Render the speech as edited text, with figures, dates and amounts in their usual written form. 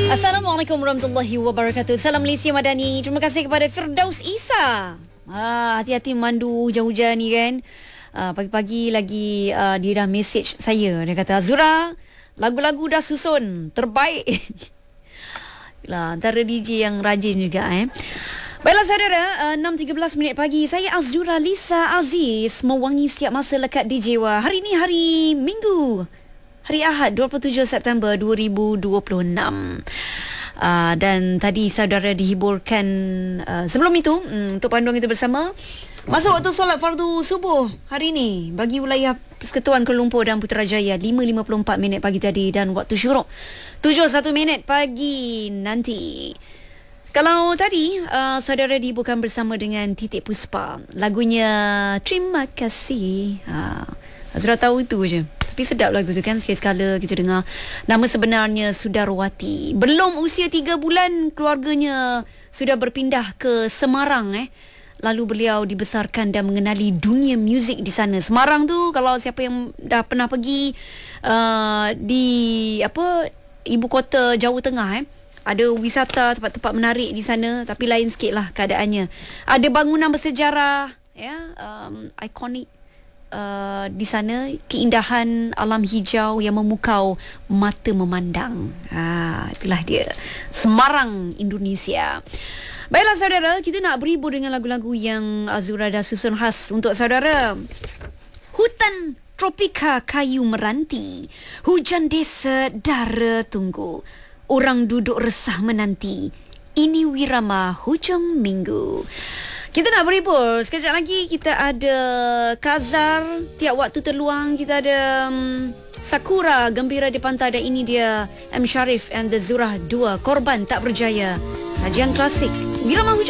Assalamualaikum warahmatullahi wabarakatuh. Salam Malaysia Madani. Terima kasih kepada Firdaus Isa. Hati-hati memandu hujan-hujan ni kan. Pagi-pagi lagi dia dah message saya. Dia kata, Azura, lagu-lagu dah susun. Terbaik. Antara DJ yang rajin juga Baiklah saudara, 6.13 minit pagi. Saya Azura Lisa Aziz mewangi setiap masa lekat DJ Wah. Hari ini hari Minggu, hari Ahad 27 September 2026. Dan tadi saudara dihiburkan sebelum itu untuk panduan kita bersama masuk waktu solat fardu subuh hari ini bagi wilayah Persekutuan Kuala Lumpur dan Putrajaya 5.54 minit pagi tadi, dan waktu syuruk 7.1 minit pagi nanti. Kalau tadi saudara dihiburkan bersama dengan Titik Puspa, lagunya Terima Kasih. Sudah tahu itu je. Tapi sedap lagu tu kan. Sekali-sekala kita dengar. Nama sebenarnya Sudarwati. Belum usia 3 bulan keluarganya sudah berpindah ke Semarang Lalu beliau dibesarkan dan mengenali dunia muzik di sana. Semarang tu kalau siapa yang dah pernah pergi di ibu kota Jawa Tengah ada wisata, tempat-tempat menarik di sana, tapi lain sikit lah keadaannya. Ada bangunan bersejarah ikonik di sana, keindahan alam hijau yang memukau mata memandang. Itulah dia Semarang, Indonesia. Baiklah saudara, kita nak berhibur dengan lagu-lagu yang Azura dah susun khas untuk saudara. Hutan tropika kayu meranti, hujan desa dara tunggu, orang duduk resah menanti, ini wirama hujung minggu. Kita nak berhibur. Sekejap lagi kita ada Kazar, tiap waktu terluang. Kita ada Sakura, Gembira di Pantai. Dan ini dia M. Sharif and the Zurah 2, Korban Tak Berjaya. Sajian klasik Wirama Hujung.